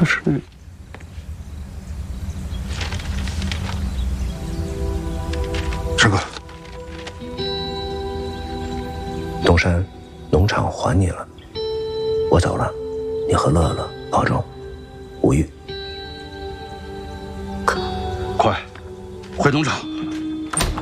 可是， 师哥， 东山农场还你了，我走了，你和乐乐保重，无虞。 快，回农场。